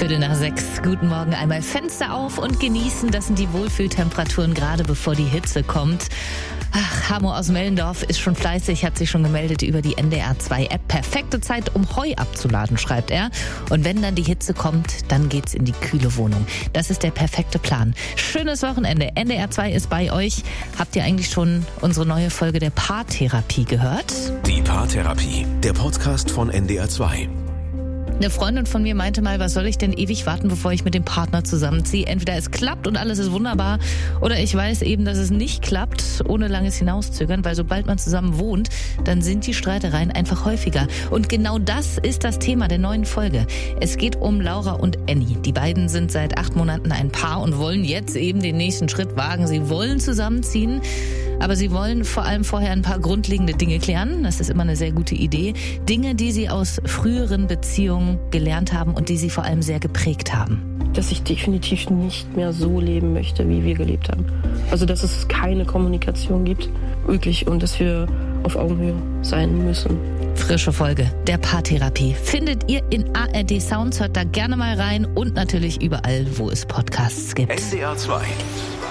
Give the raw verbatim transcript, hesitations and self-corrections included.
Viertel nach sechs. Guten Morgen, einmal Fenster auf und genießen. Das sind die Wohlfühltemperaturen, gerade bevor die Hitze kommt. Ach, Hamo aus Mellendorf ist schon fleißig, hat sich schon gemeldet über die N D R zwei App. Perfekte Zeit, um Heu abzuladen, schreibt er. Und wenn dann die Hitze kommt, dann geht's in die kühle Wohnung. Das ist der perfekte Plan. Schönes Wochenende. N D R zwei ist bei euch. Habt ihr eigentlich schon unsere neue Folge der Paartherapie gehört? Die Paartherapie, der Podcast von N D R zwei. Eine Freundin von mir meinte mal, was soll ich denn ewig warten, bevor ich mit dem Partner zusammenziehe? Entweder es klappt und alles ist wunderbar, oder ich weiß eben, dass es nicht klappt, ohne langes Hinauszögern, weil sobald man zusammen wohnt, dann sind die Streitereien einfach häufiger. Und genau das ist das Thema der neuen Folge. Es geht um Laura und Annie. Die beiden sind seit acht Monaten ein Paar und wollen jetzt eben den nächsten Schritt wagen. Sie wollen zusammenziehen. Aber sie wollen vor allem vorher ein paar grundlegende Dinge klären. Das ist immer eine sehr gute Idee. Dinge, die sie aus früheren Beziehungen gelernt haben und die sie vor allem sehr geprägt haben. Dass ich definitiv nicht mehr so leben möchte, wie wir gelebt haben. Also, dass es keine Kommunikation gibt, wirklich, und dass wir auf Augenhöhe sein müssen. Frische Folge der Paartherapie findet ihr in A R D Sounds. Hört da gerne mal rein und natürlich überall, wo es Podcasts gibt. N D R zwei.